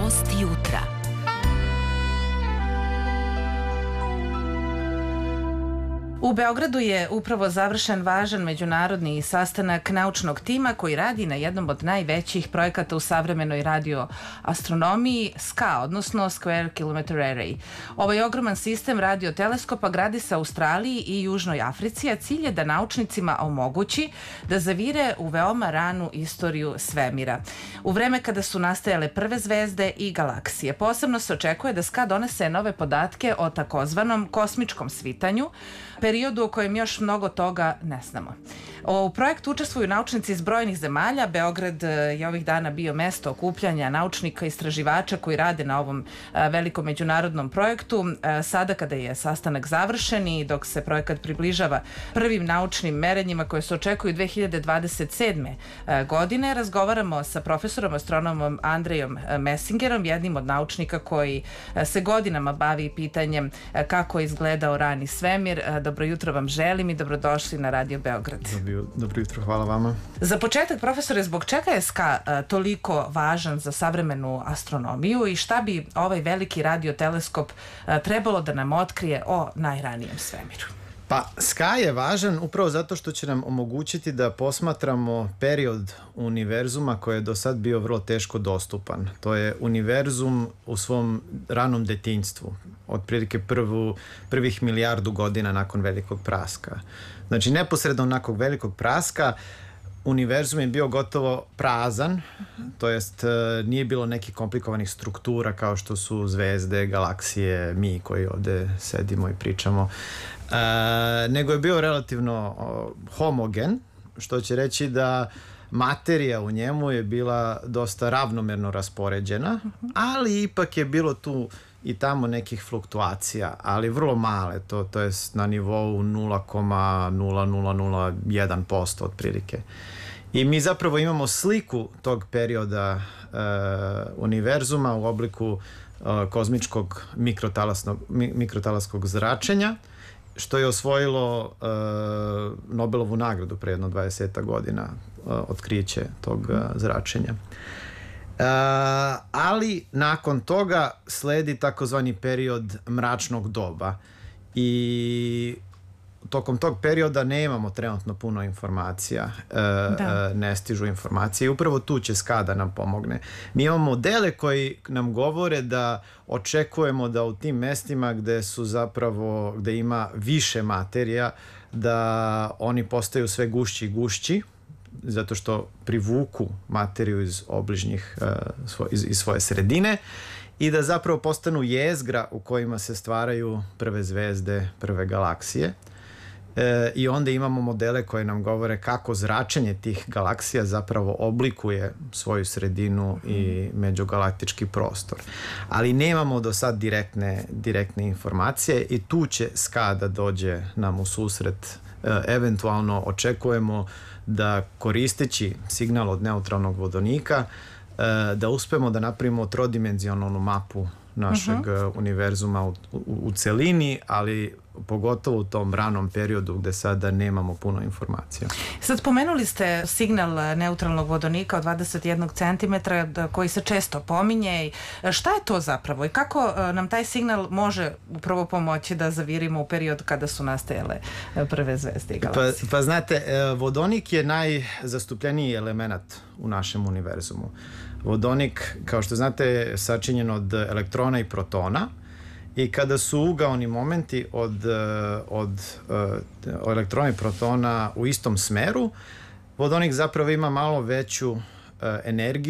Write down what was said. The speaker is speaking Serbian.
Gost jutra. U Beogradu je upravo završen važan međunarodni sastanak naučnog tima koji radi na jednom od najvećih projekata u savremenoj radioastronomiji, SKA, odnosno Square Kilometer Array. Ovaj ogroman sistem radioteleskopa gradi se u Australiji i Južnoj Africi, a cilj je da naučnicima omogući da zavire u veoma ranu istoriju svemira. U vreme kada su nastajale prve zvezde i galaksije. Posebno se očekuje da SKA donese nove podatke o takozvanom kosmičkom svitanju, periodu u kojem još mnogo toga ne znamo. U projektu učestvuju naučnici iz brojnih zemalja. Beograd je ovih dana bio mesto okupljanja naučnika i istraživača koji rade na ovom velikom međunarodnom projektu. Sada kada je sastanak završen i dok se projekat približava prvim naučnim merenjima koje se očekuju 2027. godine, razgovaramo sa profesorom astronomom Andrejom Messingerom, jednim od naučnika koji se godinama bavi pitanjem kako je izgledao rani svemir. Dobro jutro vam želim i dobrodošli na Radio Beograd. Dobro jutro, hvala vama. Za početak, profesore, zbog čega je SKA toliko važan za savremenu astronomiju i šta bi ovaj veliki radioteleskop trebalo da nam otkrije o najranijem svemiru? Pa, SKA je važan upravo zato što će nam omogućiti da posmatramo period univerzuma koji je do sad bio vrlo teško dostupan. To je univerzum u svom ranom detinjstvu, otprilike prvih milijardu godina nakon velikog praska. Znači, neposredno nakon velikog praska univerzum je bio gotovo prazan, to jest nije bilo nekih komplikovanih struktura kao što su zvezde, galaksije, mi koji ovde sedimo i pričamo, nego je bio relativno homogen, što će reći da materija u njemu je bila dosta ravnomerno raspoređena, ali ipak je bilo tu i tamo nekih fluktuacija, ali vrlo male, to je na nivou 0,0001% otprilike. I mi zapravo imamo sliku tog perioda univerzuma u obliku kozmičkog mikrotalaskog zračenja, što je osvojilo Nobelovu nagradu pre jedno 20 godina, otkriće tog zračenja. Ali nakon toga sledi takozvani period mračnog doba i tokom tog perioda nemamo trenutno puno informacija, ne stižu informacije i upravo tu će SKA da nam pomogne. Mi imamo modele koji nam govore da očekujemo da u tim mestima gde ima više materija, da oni postaju sve gušći i gušći, zato što privuku materiju iz obližnjih, iz svoje sredine i da zapravo postanu jezgra u kojima se stvaraju prve zvezde, prve galaksije. I onda imamo modele koje nam govore kako zračenje tih galaksija zapravo oblikuje svoju sredinu i međugalaktički prostor. Ali nemamo do sad direktne informacije i tu će SKA da dođe nam u susret. Eventualno očekujemo da koristeći signal od neutralnog vodonika da uspemo da napravimo trodimenzionalnu mapu našeg univerzuma u celini, ali pogotovo u tom ranom periodu gde sada nemamo puno informacija. Sad pomenuli ste signal neutralnog vodonika od 21 cm koji se često pominje. Šta je to zapravo i kako nam taj signal može upravo pomoći da zavirimo u period kada su nastajale prve zvezde i galaksije? Pa znate, vodonik je najzastupljeniji element u našem univerzumu. Vodonik, kao što znate, je sačinjen od elektrona i protona i kada su ugaoni momenti od elektrona i protona u istom smeru, vodonik zapravo ima malo veću energiju